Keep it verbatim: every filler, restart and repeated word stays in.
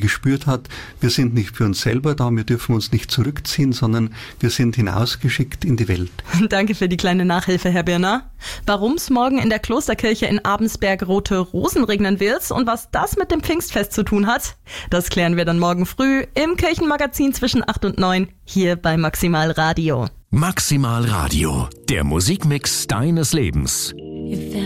gespürt hat, wir sind nicht für uns selber da, wir dürfen uns nicht zurückziehen, sondern wir sind hinausgeschickt in die Welt. Danke für die kleine Nachhilfe, Herr Birner. Warum es morgen in der Klosterkirche in Abensberg rote Rosen regnen wird und was das mit dem Pfingstfest zu tun hat, das klären wir dann morgen früh im Kirchenmagazin zwischen acht und neun hier bei Maximal Radio. Maximal Radio, der Musikmix deines Lebens.